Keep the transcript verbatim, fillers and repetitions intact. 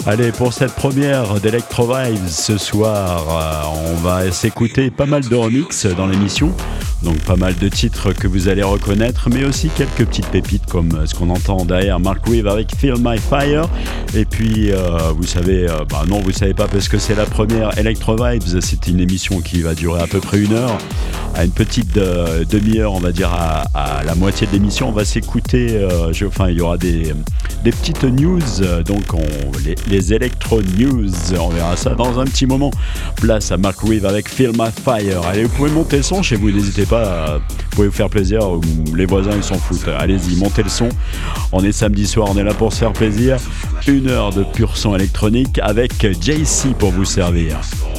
Allez, pour cette première d'Electro Vibes ce soir, euh, on va s'écouter pas mal de remix dans l'émission. Donc pas mal de titres que vous allez reconnaître, mais aussi quelques petites pépites comme ce qu'on entend derrière Mark Reeve avec Feel My Fire. Et puis, euh, vous savez, euh, bah non, vous savez pas parce que c'est la première Electro Vibes. C'est une émission qui va durer à peu près une heure. À une petite euh, demi-heure, on va dire à, à la moitié de l'émission, on va s'écouter. Euh, je, enfin, il y aura des, des petites news, donc on, les, les Electro News. On verra ça dans un petit moment. Place à Mark Reeve avec Feel My Fire. Allez, vous pouvez monter le son chez vous, n'hésitez pas. Vous pouvez vous faire plaisir, les voisins ils s'en foutent, allez-y, montez le son. On est samedi soir, on est là pour se faire plaisir. Une heure de pur son électronique avec J C pour vous servir.